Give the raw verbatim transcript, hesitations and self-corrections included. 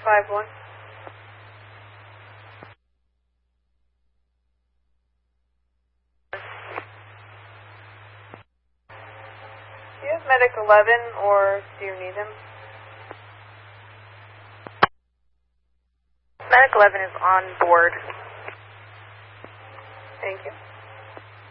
five one. Do you have Medic eleven, or do you need him? Medic eleven is on board. Thank you.